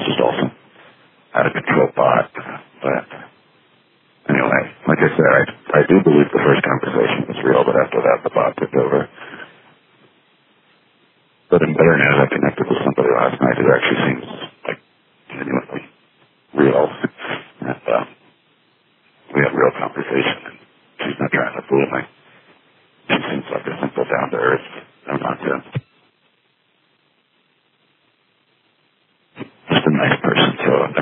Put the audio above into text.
just also out of control bot. But anyway, like I said, I do believe the first conversation was real, but after that, the bot took over. But in better news, I connected with somebody last night who actually seems like genuinely real. And we had a real conversation, and she's not trying to fool me. She seems like a simple, down-to-earth